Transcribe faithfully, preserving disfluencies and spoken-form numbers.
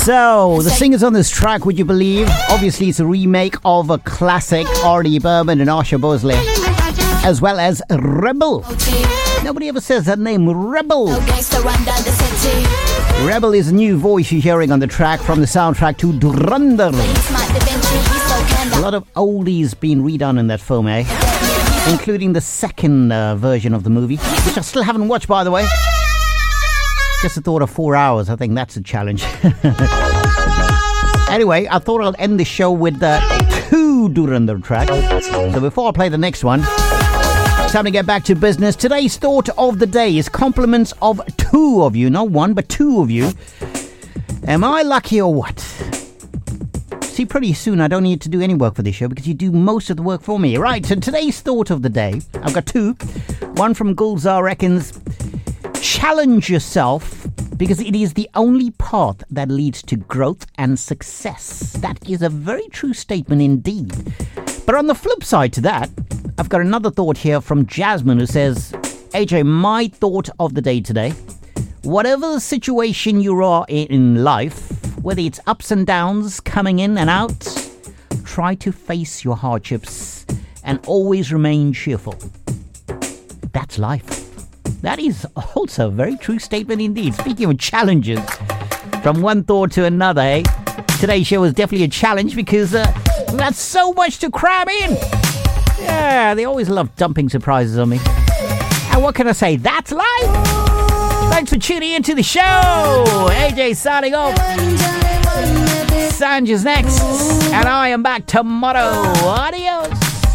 So, the singers on this track, would you believe? Obviously, it's a remake of a classic, R D Berman and Asha Bosley, as well as Rebel. Nobody ever says that name, Rebel. Rebel is a new voice you're hearing on the track from the soundtrack to Dhurandhar. A lot of oldies being redone in that film, eh? Including the second uh, version of the movie, which I still haven't watched, by the way. Just the thought of four hours, I think that's a challenge. Anyway, I thought I'll end the show with uh, two Dhurandhar tracks. So before I play the next one, it's time to get back to business. Today's thought of the day is compliments of two of you. Not one, but two of you. Am I lucky or what? See, pretty soon I don't need to do any work for this show because you do most of the work for me. Right, so today's thought of the day, I've got two. One from Gulzar reckons, challenge yourself because it is the only path that leads to growth and success. That is a very true statement indeed. But on the flip side to that, I've got another thought here from Jasmine who says, A J, my thought of the day today, whatever the situation you are in in life, whether it's ups and downs, coming in and out, try to face your hardships and always remain cheerful. That's life. That is also a very true statement indeed. Speaking of challenges, from one thought to another, eh? Today's show is definitely a challenge because uh, that's so much to cram in. Yeah, they always love dumping surprises on me. And what can I say? That's life. Thanks for tuning into the show. A J signing off. Sanja's next. And I am back tomorrow. Adios.